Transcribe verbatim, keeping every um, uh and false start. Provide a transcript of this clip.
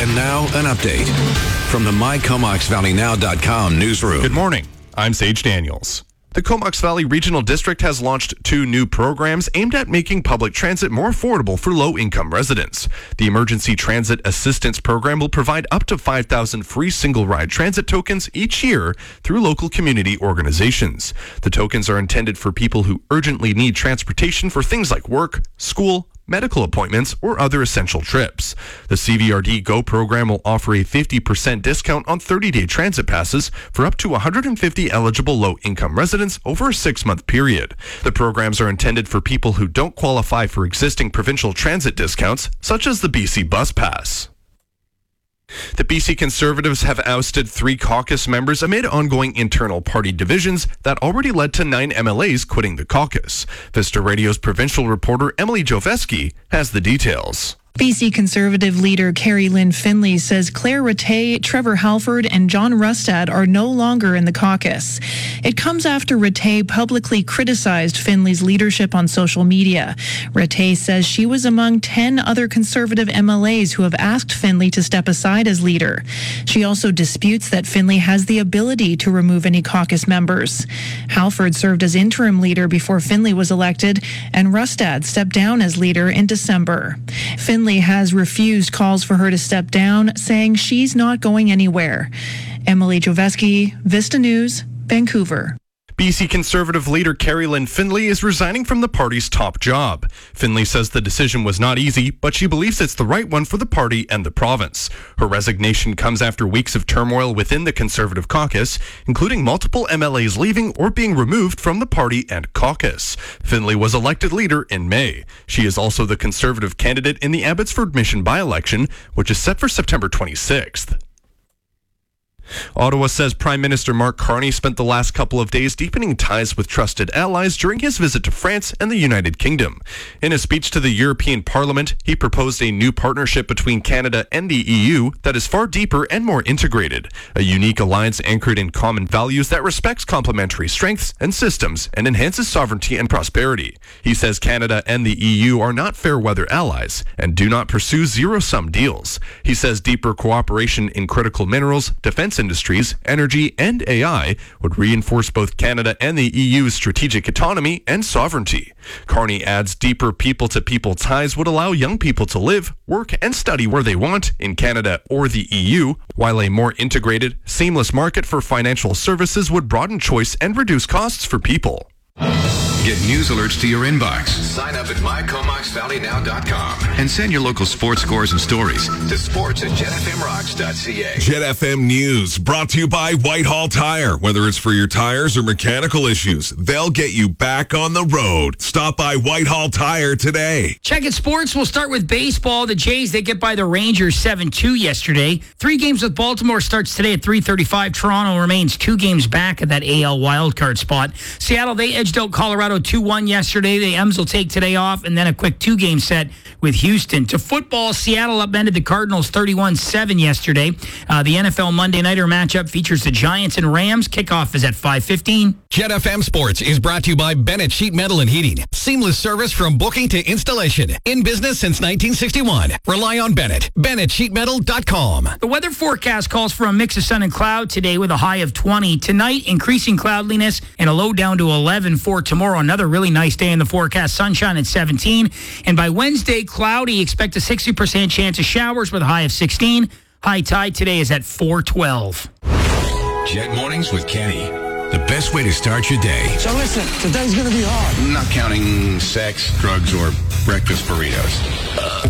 And now, an update from the my comox valley now dot com newsroom. Good morning. I'm Sage Daniels. The Comox Valley Regional District has launched two new programs aimed at making public transit more affordable for low-income residents. The Emergency Transit Assistance Program will provide up to five thousand free single-ride transit tokens each year through local community organizations. The tokens are intended for people who urgently need transportation for things like work, school, medical appointments, or other essential trips. The C V R D Go program will offer a fifty percent discount on thirty-day transit passes for up to one hundred fifty eligible low-income residents over a six-month period. The programs are intended for people who don't qualify for existing provincial transit discounts, such as the B C Bus Pass. The B C Conservatives have ousted three caucus members amid ongoing internal party divisions that already led to nine M L As quitting the caucus. Vista Radio's provincial reporter Emily Joveski has the details. B C Conservative leader Carrie Lynn Finley says Claire Rattay, Trevor Halford, and John Rustad are no longer in the caucus. It comes after Rattay publicly criticized Finley's leadership on social media. Rattay says she was among ten other Conservative M L As who have asked Finley to step aside as leader. She also disputes that Finley has the ability to remove any caucus members. Halford served as interim leader before Finley was elected, and Rustad stepped down as leader in December. Finley Finley has refused calls for her to step down, saying she's not going anywhere. Emily Joveski, Vista News, Vancouver. B C Conservative leader Carrie Lynn Finley is resigning from the party's top job. Finley says the decision was not easy, but she believes it's the right one for the party and the province. Her resignation comes after weeks of turmoil within the Conservative caucus, including multiple M L As leaving or being removed from the party and caucus. Finley was elected leader in May. She is also the Conservative candidate in the Abbotsford Mission by-election, which is set for September twenty-sixth. Ottawa says Prime Minister Mark Carney spent the last couple of days deepening ties with trusted allies during his visit to France and the United Kingdom. In a speech to the European Parliament, he proposed a new partnership between Canada and the E U that is far deeper and more integrated, a unique alliance anchored in common values that respects complementary strengths and systems and enhances sovereignty and prosperity. He says Canada and the E U are not fair-weather allies and do not pursue zero-sum deals. He says deeper cooperation in critical minerals, defense industries, energy, and A I would reinforce both Canada and the E U's strategic autonomy and sovereignty. Carney adds deeper people-to-people ties would allow young people to live, work, and study where they want in Canada or the E U, while a more integrated, seamless market for financial services would broaden choice and reduce costs for people. Get news alerts to your inbox. Sign up at my comox valley now dot com and send your local sports scores and stories to sports at jet f m rocks dot c a. Jet F M News brought to you by Whitehall Tire. Whether it's for your tires or mechanical issues, they'll get you back on the road. Stop by Whitehall Tire today. Check it sports. We'll start with baseball. The Jays, they get by the Rangers seven two yesterday. Three games with Baltimore starts today at three thirty-five. Toronto remains two games back at that A L wildcard spot. Seattle, they edged out Colorado two one yesterday. The M's will take today off, and then a quick two-game set with Houston. To football, Seattle upended the Cardinals thirty-one seven yesterday. Uh, the N F L Monday Nighter matchup features the Giants and Rams. Kickoff is at five fifteen. Jet F M Sports is brought to you by Bennett Sheet Metal and Heating. Seamless service from booking to installation. In business since nineteen sixty-one. Rely on Bennett. Bennett Sheet Metal dot com. The weather forecast calls for a mix of sun and cloud today with a high of twenty. Tonight, increasing cloudiness and a low down to eleven for tomorrow. Another really nice day in the forecast. Sunshine at seventeen. And by Wednesday, cloudy. Expect a sixty percent chance of showers with a high of sixteen. High tide today is at four twelve. Jet Mornings with Kenny. The best way to start your day. So listen, today's going to be hard. Not counting sex, drugs, or breakfast burritos. Uh.